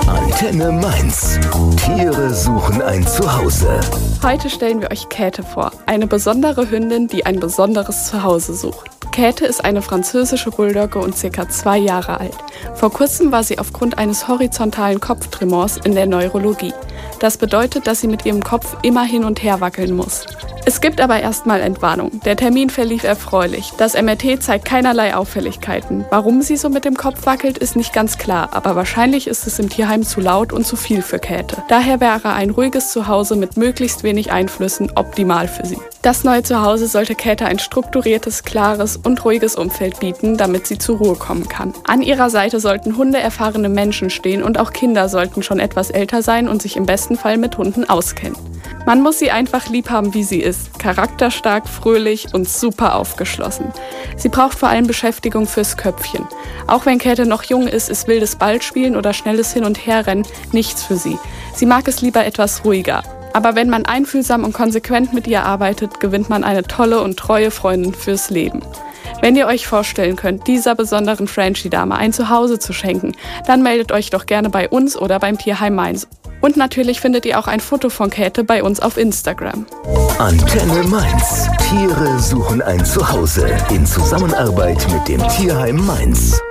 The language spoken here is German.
Antenne Mainz. Tiere suchen ein Zuhause. Heute stellen wir euch Käthe vor, eine besondere Hündin, die ein besonderes Zuhause sucht. Käthe ist eine französische Bulldogge und ca. 2 Jahre alt. Vor kurzem war sie aufgrund eines horizontalen Kopftremors in der Neurologie. Das bedeutet, dass sie mit ihrem Kopf immer hin und her wackeln muss. Es gibt aber erstmal Entwarnung. Der Termin verlief erfreulich. Das MRT zeigt keinerlei Auffälligkeiten. Warum sie so mit dem Kopf wackelt, ist nicht ganz klar, aber wahrscheinlich ist es im Tierheim zu laut und zu viel für Käthe. Daher wäre ein ruhiges Zuhause mit möglichst wenig Einflüssen optimal für sie. Das neue Zuhause sollte Käthe ein strukturiertes, klares und ruhiges Umfeld bieten, damit sie zur Ruhe kommen kann. An ihrer Seite sollten hundeerfahrene Menschen stehen und auch Kinder sollten schon etwas älter sein und sich im besten Fall mit Hunden auskennen. Man muss sie einfach lieb haben, wie sie ist. Charakterstark, fröhlich und super aufgeschlossen. Sie braucht vor allem Beschäftigung fürs Köpfchen. Auch wenn Käthe noch jung ist wildes Ballspielen oder schnelles Hin- und Herrennen nichts für sie. Sie mag es lieber etwas ruhiger. Aber wenn man einfühlsam und konsequent mit ihr arbeitet, gewinnt man eine tolle und treue Freundin fürs Leben. Wenn ihr euch vorstellen könnt, dieser besonderen Frenchie-Dame ein Zuhause zu schenken, dann meldet euch doch gerne bei uns oder beim Tierheim Mainz. Und natürlich findet ihr auch ein Foto von Käthe bei uns auf Instagram. Antenne Mainz. Tiere suchen ein Zuhause in Zusammenarbeit mit dem Tierheim Mainz.